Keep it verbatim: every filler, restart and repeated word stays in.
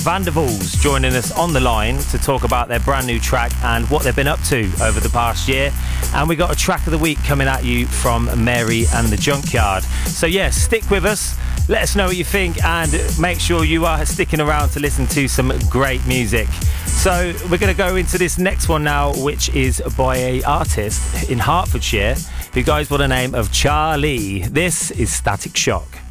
Vandervalls joining us on the line to talk about their brand new track and what they've been up to over the past year. And we got a track of the week coming at you from Mary and the Junkyard. So yeah, stick with us. Let us know what you think and make sure you are sticking around to listen to some great music. So we're going to go into this next one now, which is by an artist in Hertfordshire who goes by the name of Charlie. This is Static Shock.